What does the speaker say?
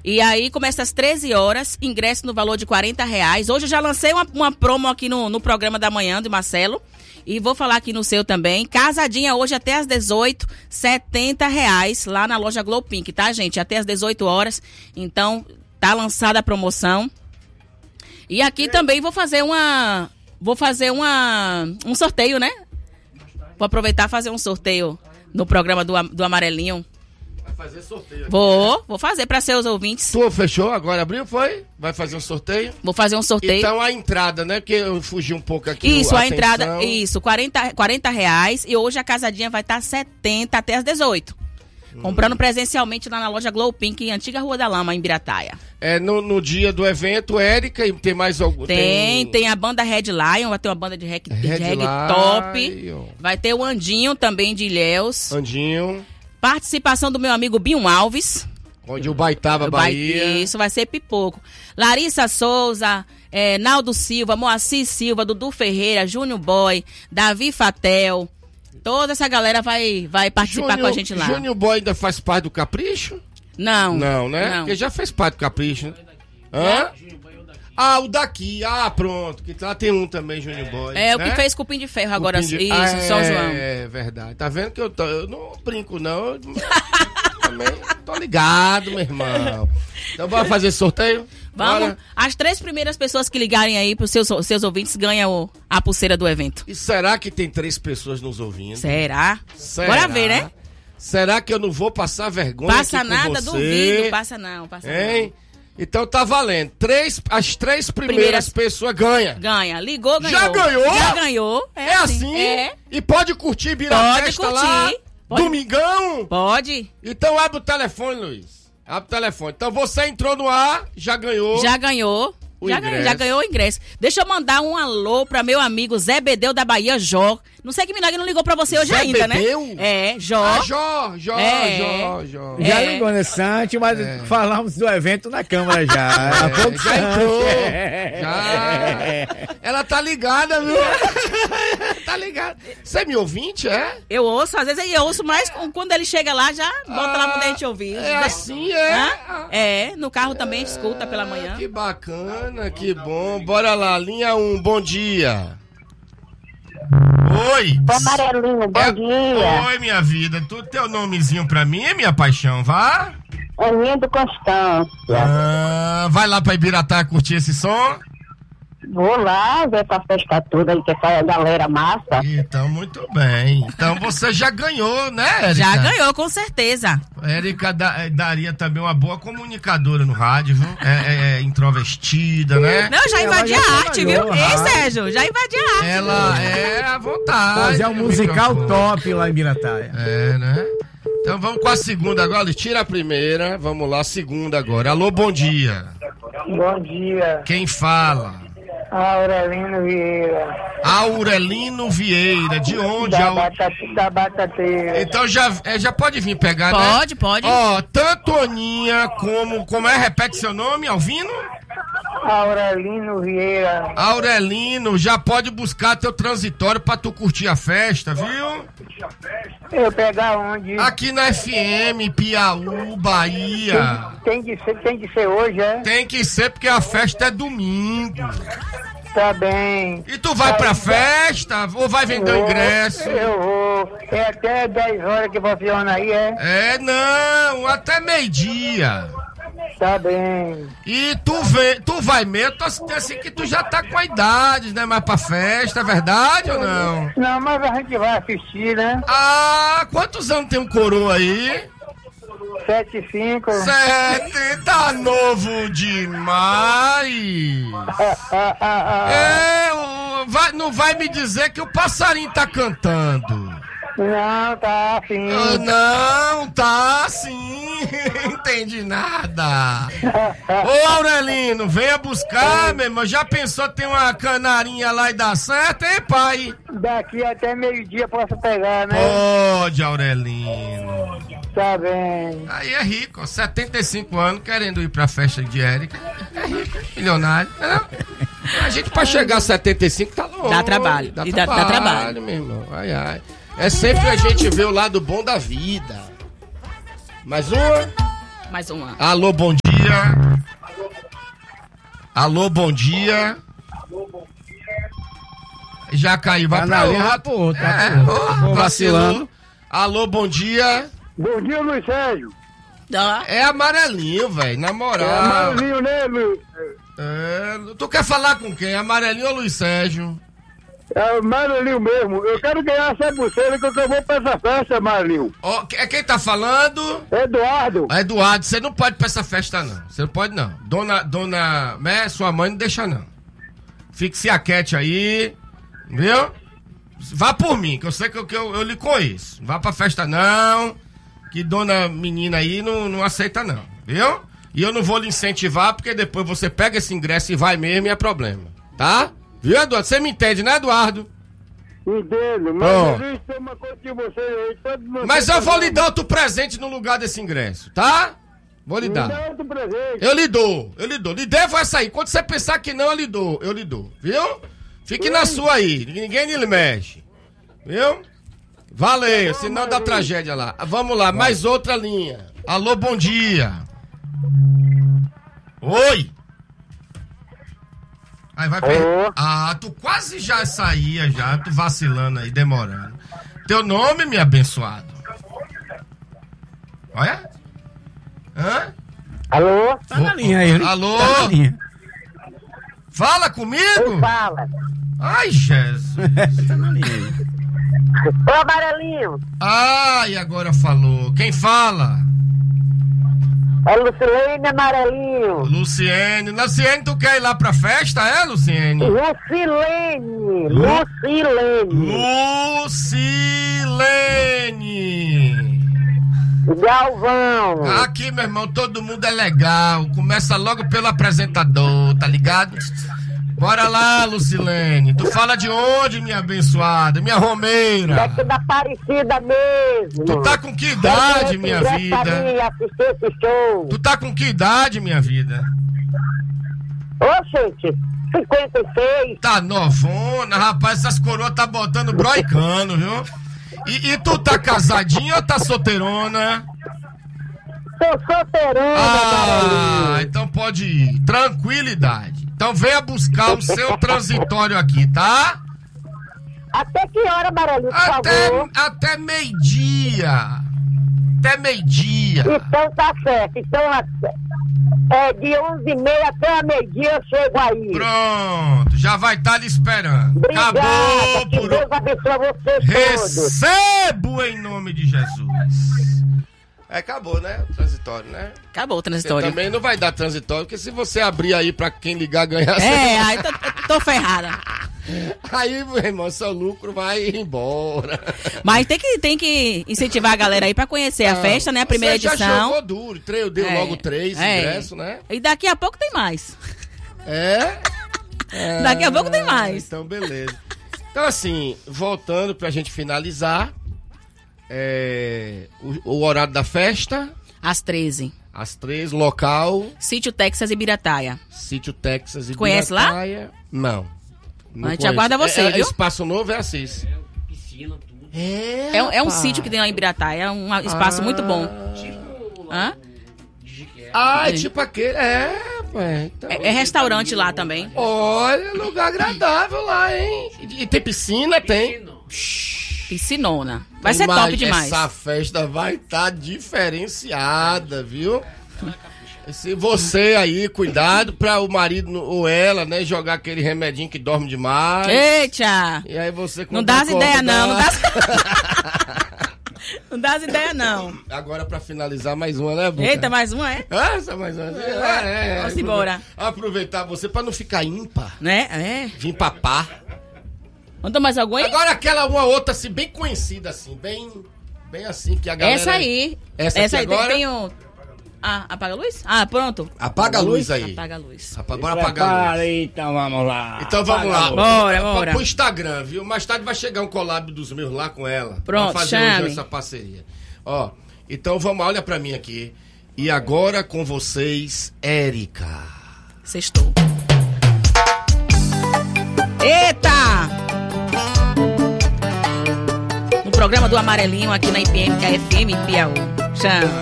E aí começa às 13 horas, ingresso no valor de R$40. Hoje eu já lancei uma promo aqui no programa da manhã do Marcelo. E vou falar aqui no seu também. Casadinha hoje até às 18, R$70 lá na loja Glow Pink, tá, gente? Até às 18 horas. Então, tá lançada a promoção. E aqui também vou fazer um sorteio, né? Vou aproveitar e fazer um sorteio no programa do Amarelinho. Vai fazer sorteio aqui. Vou fazer para seus ouvintes. Tu fechou? Agora abriu, foi? Vai fazer um sorteio? Vou fazer um sorteio. Então a entrada, né? Porque eu fugi um pouco aqui. Isso, a entrada, isso, R$40. E hoje a casadinha vai estar 70 até às 18. Comprando presencialmente lá na loja Glow Pink, em Antiga Rua da Lama, em Birataia. No dia do evento, Érica, e tem mais algum? Tem a banda Red Lion, vai ter uma banda de reggae top. Vai ter o Andinho também de Ilhéus. Andinho. Participação do meu amigo Binho Alves. Onde o Baitava, Bahia. Isso, vai ser pipoco. Larissa Souza, Naldo Silva, Moacir Silva, Dudu Ferreira, Júnior Boy, Davi Fatel. Toda essa galera vai participar com a gente lá. Júnior Boy ainda faz parte do Capricho? Não. Não, né? Não. Porque já fez parte do Capricho, né? Hã? O daqui. Pronto. Que lá tem um também, Júnior Boy. O que fez Cupim de Ferro agora. Isso, São João. É verdade. Tá vendo que eu não brinco, não. Eu também tô ligado, meu irmão. Então bora fazer sorteio? Vamos. Bora. As 3 primeiras pessoas que ligarem aí pros seus ouvintes ganham a pulseira do evento. E será que tem 3 pessoas nos ouvindo? Será? Bora ver, né? Será que eu não vou passar vergonha Passa aqui com nada, você? duvido. Passa não. Então tá valendo. As 3 primeiras pessoas ganham. Ganha. Ligou, ganhou. Já ganhou? Já ganhou. É assim? É. E pode curtir Birafesta lá? Pode. Domingão? Pode. Então abre o telefone, Luiz. Abre o telefone. Então você entrou no ar, já ganhou. Já ganhou. Já ganhou o ingresso. Deixa eu mandar um alô pra meu amigo Zé Bedeu da Bahia, Jó. Não sei que milagre não ligou pra você hoje Zé ainda, Bedeu? né? Jó. Jó. Já ligou nesse Santi, mas falamos do evento na Câmara já. Há pouco já entrou. Já. Ela tá ligada, viu? Tá ligada. Você é meu ouvinte, é? Eu ouço, às vezes eu ouço mais quando ele chega lá, já bota lá pra gente ouvir. É assim, é? No carro também escuta pela manhã. Que bacana, que bom. Bora lá, linha 1, bom dia. Oi. Amarelinho, bom dia. Oi, minha vida. Tu teu nomezinho pra mim, minha paixão, vá? É Lindo Constância. Vai lá pra Ibirataia curtir esse som? Vou lá ver essa festa toda aí, que essa galera massa. Então, muito bem. Então, você já ganhou, né, Érica? Já ganhou, com certeza. Érica daria também uma boa comunicadora no rádio, viu? Introvestida, né? Não, já invadi a arte, viu? Ei, Sérgio, já invadi a arte. Ela é à vontade. Fazer um musical top lá em Birataia. Né? Então vamos com a segunda agora. Tira a primeira, vamos lá, a segunda agora. Alô, bom dia. Bom dia. Quem fala? Aurelino Vieira. Aurelino Vieira, de onde? Da Batateira. Então já pode vir pegar, né? Pode. Tanto Aninha como repete seu nome, Alvino? Aurelino Vieira. Aurelino, já pode buscar teu transitório pra tu curtir a festa, viu? Eu pegar onde? Aqui na FM, Piauí, Bahia. Tem de ser hoje, é? Tem que ser porque a festa é domingo. Tá bem. E tu vai pra festa ou vai vender o ingresso? Eu vou. É até 10 horas que funciona aí, é? Não, até meio-dia. Tá bem. E tu vai mesmo, tô sentindo assim que tu já tá com a idade, né? Mais pra festa, é verdade ou não? Não, mas a gente vai assistir, né? Quantos anos tem um coroa aí? 75. 7, tá novo demais. Não vai me dizer que o passarinho tá cantando. Não, tá sim. Não, tá sim. Entendi nada. Ô, Aurelino, venha buscar, meu irmão. Já pensou ter uma canarinha lá e dar certo, hein, pai? Daqui até meio-dia posso pegar, né? Pode, Aurelino. Tá bem. Aí é rico, ó, 75 anos, querendo ir pra festa de Érica. É rico, milionário. A gente pra chegar a 75 tá longe. Dá trabalho. Dá trabalho, meu irmão. Ai. É sempre a gente vê o lado bom da vida. Mais uma? Mais uma. Alô, bom dia. dia. Alô, bom dia. Já caiu, vai pra outro. Vacilando. Alô, bom dia. Bom dia, Luiz Sérgio. É amarelinho, velho, na moral. É amarelinho, né, Luiz? Tu quer falar com quem? Amarelinho ou Luiz Sérgio? É amarelinho mesmo. Eu quero ganhar essa pulseira que eu vou pra essa festa, amarelinho. É quem tá falando? Eduardo. Eduardo, você não pode ir pra essa festa, não. Você não pode, não. Dona sua mãe não deixa, não. Fique-se aquete aí, viu? Vá por mim, que eu sei que eu lhe conheço. Não vá pra festa, não. Que dona menina aí não aceita, não, viu? E eu não vou lhe incentivar, porque depois você pega esse ingresso e vai mesmo e é problema, tá? Viu, Eduardo? Você me entende, né, Eduardo? Entendo, mas existe uma coisa que você aí... Mas eu vou lhe dar outro presente no lugar desse ingresso, tá? Vou lhe dar. Outro presente. Eu lhe dou. Lhe devo essa aí. Quando você pensar que não, eu lhe dou, viu? Fique na sua aí, ninguém lhe mexe, viu? Valeu, senão dá tragédia lá. Vamos lá, mais outra linha. Alô, bom dia. Oi. Aí vai tu quase já saía já, tu vacilando aí, demorando. Teu nome, meu abençoado? Olha. Hã? Alô? Tá na linha aí, né? Alô? Tá na linha. Fala comigo? Fala. Ai, Jesus. Tá na linha aí. Ô, amarelinho. Ai, agora falou. Quem fala? É Lucilene Amarelinho. Luciene, tu quer ir lá pra festa, é, Luciene? Lucilene. Galvão. Aqui, meu irmão, todo mundo é legal. Começa logo pelo apresentador, tá ligado? Bora lá, Lucilene. Tu fala de onde, minha abençoada? Minha romeira? Daqui da Aparecida mesmo. Tu tá com que idade, minha vida? Assistir esse show. Tu tá com que idade, minha vida? Ô, gente, 56. Tá novona, rapaz, essas coroas tá botando broicano, viu? E tu tá casadinha ou tá solteirona? Tô solteirona, então pode ir. Tranquilidade. Então venha buscar o seu transitório aqui, tá? Até que hora, Amarelinho, por favor? Até meio-dia. Até meio-dia. Então tá certo. Então, de 11h30 até a meio-dia eu chego aí. Pronto, já vai estar lhe esperando. Obrigada, acabou que Deus abençoe vocês todos. Recebo em nome de Jesus. Acabou, né? O transitório, né? Acabou o transitório. Você também não vai dar transitório, porque se você abrir aí pra quem ligar ganhar... Aí tô ferrada. Aí, meu irmão, seu lucro vai embora. Mas tem que incentivar a galera aí pra conhecer a festa, né? A primeira edição. Você já jogou duro, deu logo 3 ingressos, né? E daqui a pouco tem mais. Daqui a pouco tem mais. Então, beleza. Então, assim, voltando pra gente finalizar... o horário da festa? Às 13. Às 13, local? Sítio Texas Ibirataia. Sítio Texas Ibirataia. Conhece lá? Não. A gente aguarda você, viu? Espaço novo é Assis. Piscina, tudo. É um sítio que tem lá em Ibirataia, é um espaço muito bom. Hã? Tipo aquele. Então, é restaurante lá também. Olha, lugar agradável lá, hein? E tem piscina? Tem. Piscinona. Vai ser top demais. Essa festa vai estar diferenciada, viu? Se você aí, cuidado pra o marido ou ela, né, jogar aquele remedinho que dorme demais. Eita! E aí você... Não dá as ideias, não. Não dá as ideias, não. Agora pra finalizar, mais uma, né, Buca? Eita, mais uma, é? Essa mais uma. Vamos embora. Aproveitar você pra não ficar ímpar. Né? Vim papar. Mandou mais algum aí? Agora aquela uma outra, assim, bem conhecida, assim, bem assim, que a galera... Essa aí. Essa aí agora? Tem um... apaga a luz? Pronto. Apaga a luz aí. Apaga a luz. Bora apagar a luz. Então vamos lá. Então vamos lá. Bora. Pro Instagram, viu? Mais tarde vai chegar um collab dos meus lá com ela. Pronto, pra fazer hoje essa parceria. Ó, então vamos, olha pra mim aqui. E agora com vocês, Érica. Sextou. Eita! No programa do Amarelinho aqui na IPM, que é FM Piauí. Chama.